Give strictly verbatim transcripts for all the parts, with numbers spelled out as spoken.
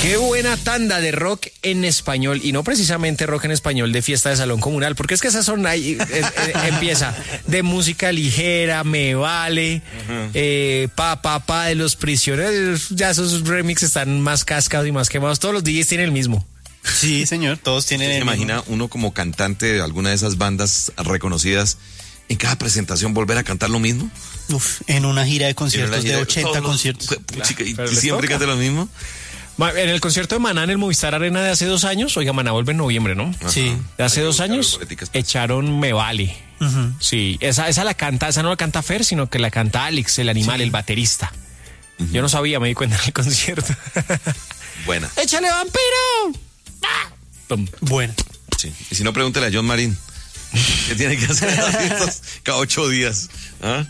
Qué buena tanda de rock en español, y no precisamente rock en español de fiesta de salón comunal, porque es que esas son ahí, eh, eh, empieza de música ligera, Me Vale, uh-huh. eh, pa, pa, pa de Los Prisioneros, ya esos remixes están más cascados y más quemados, todos los D Js tienen el mismo. Sí, señor, todos tienen el mismo. ¿Se imagina uno como cantante de alguna de esas bandas reconocidas, en cada presentación volver a cantar lo mismo? Uf, en una gira de conciertos gira de ochenta los, conciertos. Puchica, y, y siempre canta lo mismo. En el concierto de Maná en el Movistar Arena de hace dos años, oiga, Maná vuelve en noviembre, ¿no? Sí. De hace dos años echaron Me Vale. Uh-huh. Sí, esa, esa la canta, esa no la canta Fer, sino que la canta Alex, el animal, sí. El baterista. Uh-huh. Yo no sabía, me di cuenta en el concierto. Buena. ¡Échale, vampiro! ¡Ah! Buena. Sí. Y si no, pregúntele a John Marín. ¿Qué tiene que hacer cada ocho días? ¿Ah?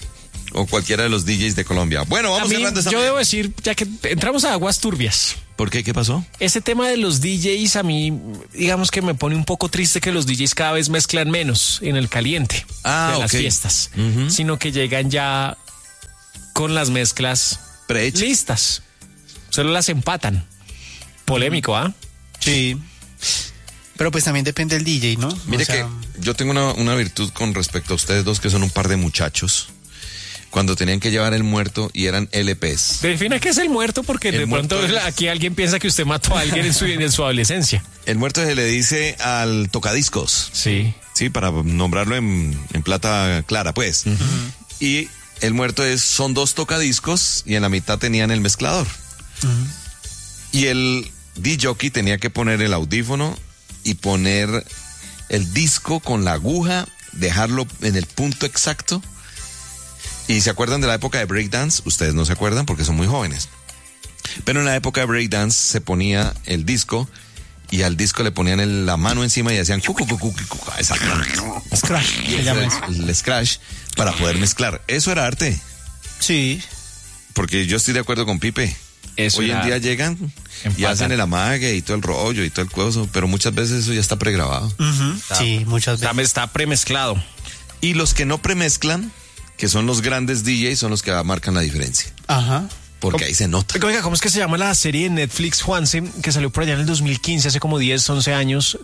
O cualquiera de los D Js de Colombia. Bueno, vamos a mí, cerrando esta yo media. debo decir, ya que entramos a aguas turbias. ¿Por qué? ¿Qué pasó? Ese tema de los D Js a mí, digamos que me pone un poco triste que los D Js cada vez mezclan menos en el caliente ah, de las okay. fiestas, uh-huh. sino que llegan ya con las mezclas Pre-hecha. listas. Solo las empatan. Polémico, ¿ah? ¿eh? Sí. Pero pues también depende del D J, ¿no? Mire o sea... que yo tengo una, una virtud con respecto a ustedes dos, que son un par de muchachos. Cuando tenían que llevar el muerto y eran L Ps. Defina qué es el muerto, porque el de pronto es... aquí alguien piensa que usted mató a alguien en su, en su adolescencia. El muerto se le dice al tocadiscos. Sí. Sí, para nombrarlo en, en plata clara, pues. Uh-huh. Y el muerto es, son dos tocadiscos y en la mitad tenían el mezclador. Uh-huh. Y el D-jockey tenía que poner el audífono y poner el disco con la aguja, dejarlo en el punto exacto. ¿Y se acuerdan de la época de breakdance? Ustedes no se acuerdan porque son muy jóvenes. Pero en la época de breakdance se ponía el disco y al disco le ponían el, la mano encima y hacían cucu, cucu, cucu, exactamente. Scratch. El, el, el scratch para poder mezclar. Eso era arte. Sí. Porque yo estoy de acuerdo con Pipe. Eso Hoy en día llegan empatan. Y hacen el amague y todo el rollo y todo el coso, pero muchas veces eso ya está pregrabado. Uh-huh. Sí, muchas veces. Está, está premezclado. Y los que no premezclan, que son los grandes D Js, son los que marcan la diferencia. Ajá. Porque ahí se nota. Oiga, ¿cómo es que se llama la serie de Netflix, Juanse, que salió por allá en el dos mil quince, hace como diez, once años,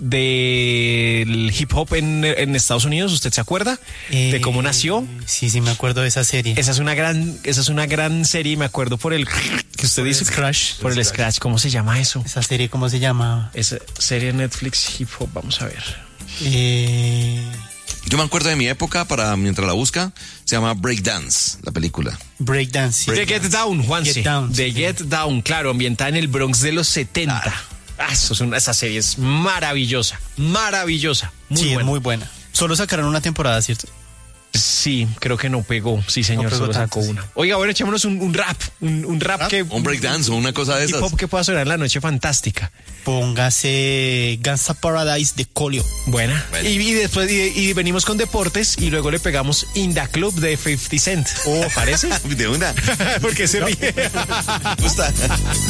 del hip hop en, en Estados Unidos? ¿Usted se acuerda? Eh, ¿De cómo nació? Sí, sí, me acuerdo de esa serie. Esa es una gran, esa es una gran serie, me acuerdo por el que usted por dice. El scratch. Por el, el scratch. scratch. ¿Cómo se llama eso? Esa serie, ¿cómo se llama? Esa serie de Netflix, hip hop, vamos a ver. Eh... Yo me acuerdo de mi época, para mientras la busca, se llama Breakdance, la película. Breakdance. Sí. The Get Down, Juanse. Get Down. The sí. Get Down, claro, ambientada en el Bronx de los setenta. Claro. Ah, eso es una, esa serie es maravillosa, maravillosa. Muy sí, buena. Es muy buena. Solo sacaron una temporada, ¿cierto? Sí, creo que no pegó. Sí, señor, no pegó solo tanto, sacó sí. una. Oiga, bueno, echémonos un, un rap, un, un rap, ¿Rap? que... Un breakdance o una cosa de esas. Hip hop que pueda sonar en la noche fantástica. Póngase Gangsta Paradise de Colio. Buena. Bueno. Y, y después y, y venimos con deportes y luego le pegamos In Da Club de cincuenta Cent. ¿O parece? De una. Porque se ríe. Me gusta.